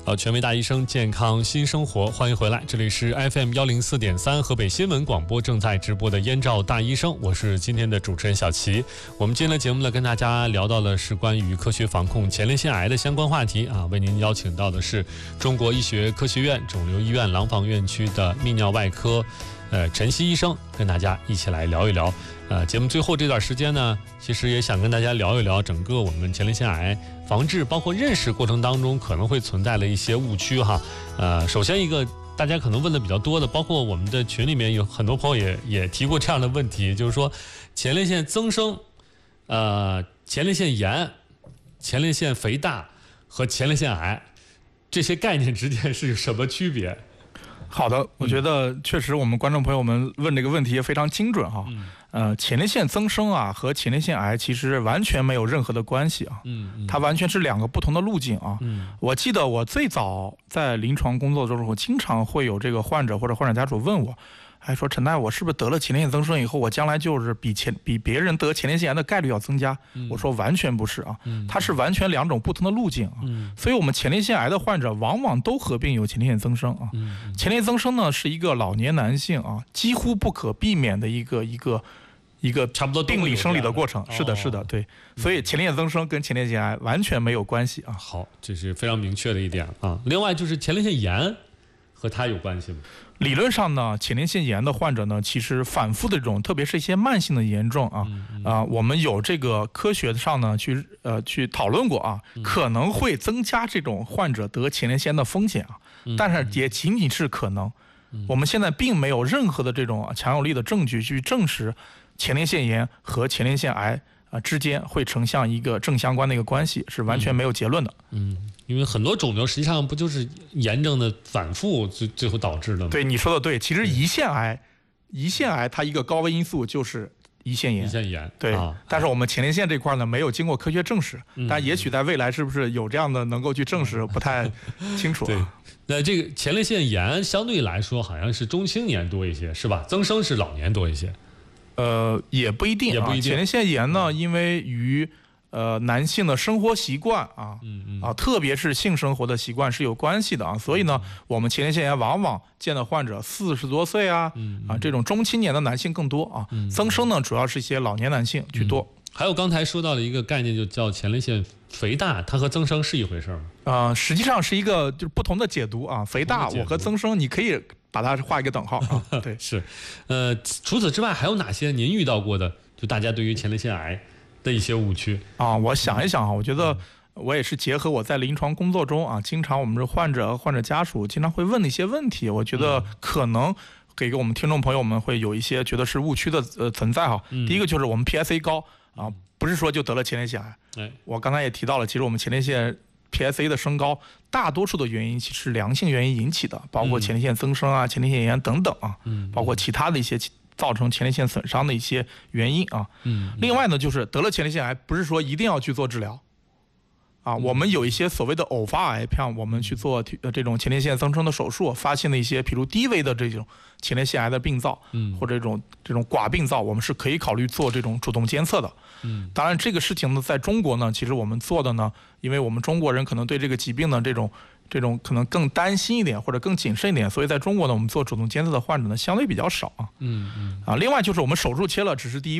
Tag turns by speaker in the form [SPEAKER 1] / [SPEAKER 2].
[SPEAKER 1] 权威大医生健康新生活，欢迎回来，这里是 FM104.3河北新闻广播正在直播的燕赵大医生，我是今天的主持人小齐。我们今天的节目呢，跟大家聊到的是关于科学防控前列腺癌的相关话题啊，为您邀请到的是中国医学科学院肿瘤医院廊坊院区的泌尿外科陈希医生，跟大家一起来聊一聊。节目最后这段时间呢，其实也想跟大家聊一聊整个我们前列腺癌防治包括认识过程当中可能会存在的一些误区哈。首先一个大家可能问的比较多的，包括我们的群里面有很多朋友也提过这样的问题，就是说前列腺增生、前列腺炎、前列腺肥大和前列腺癌这些概念之间是有什么区别？
[SPEAKER 2] 好的，我觉得确实我们观众朋友们问这个问题也非常精准哈。前列腺增生啊和前列腺癌其实完全没有任何的关系啊。它完全是两个不同的路径啊。我记得我最早在临床工作的时候，经常会有这个患者或者患者家属问我，还说陈大夫，我是不是得了前列腺增生以后，我将来就是比别人得前列腺癌的概率要增加？我说完全不是啊，它是完全两种不同的路径啊。所以我们前列腺癌的患者往往都合并有前列腺增生啊。前列腺增生呢是一个老年男性啊几乎不可避免的一个
[SPEAKER 1] 差不多
[SPEAKER 2] 病理生理的过程。是的，对。所以前列腺增生跟前列腺癌完全没有关系啊。
[SPEAKER 1] 好，这是非常明确的一点啊。另外就是前列腺炎和它有关系吗？
[SPEAKER 2] 理论上呢，前列腺炎的患者呢，其实反复的这种，特别是一些慢性的炎症啊，我们有这个科学上呢去讨论过啊，可能会增加这种患者得前列腺的风险啊，但是也仅仅是可能。我们现在并没有任何的这种强有力的证据去证实前列腺炎和前列腺癌之间会呈现一个正相关的一个关系，是完全没有结论的。
[SPEAKER 1] 因为很多肿瘤实际上不就是炎症的反复最后导致的吗？
[SPEAKER 2] 对，你说的对。其实胰腺癌它一个高危因素就是胰腺炎。对。但是我们前列腺这块呢，没有经过科学证实，但也许在未来是不是有这样的能够去证实，不太清楚。
[SPEAKER 1] 对。那这个前列腺炎相对来说好像是中青年多一些，是吧？增生是老年多一些。
[SPEAKER 2] 也不一定啊。前列腺炎呢，因为与男性的生活习惯特别是性生活的习惯是有关系的啊，所以呢，我们前列腺炎往往见的患者40多岁这种中青年的男性更多啊。增生呢，主要是一些老年男性居多。
[SPEAKER 1] 还有刚才说到的一个概念，就叫前列腺肥大，它和增生是一回事吗？
[SPEAKER 2] 实际上是一个就是不同的解读啊。肥大我和增生你可以把它画一个等号啊。对，
[SPEAKER 1] 是。除此之外还有哪些您遇到过的，就大家对于前列腺癌的一些误区
[SPEAKER 2] 啊？我想一想啊，我觉得我也是结合我在临床工作中啊，经常我们这患者家属经常会问的一些问题，我觉得可能给我们听众朋友们会有一些觉得是误区的存在哈。第一个就是我们 PSA 高啊，不是说就得了前列腺癌。我刚才也提到了，其实我们前列腺 PSA 的升高，大多数的原因其实是良性原因引起的，包括前列腺增生啊、前列腺炎等等啊，包括其他的一些造成前列腺损伤的一些原因啊。另外呢，就是得了前列腺癌，不是说一定要去做治疗啊。我们有一些所谓的偶发癌，像我们去做这种前列腺增生的手术，发现了一些比如低危的这种前列腺癌的病灶，或者这种寡病灶，我们是可以考虑做这种主动监测的。当然这个事情呢，在中国呢，其实我们做的呢，因为我们中国人可能对这个疾病呢这种可能更担心一点或者更谨慎一点，所以在中国呢，我们做主动监测的患者呢相对比较少啊。另外就是我们手术切了只是第一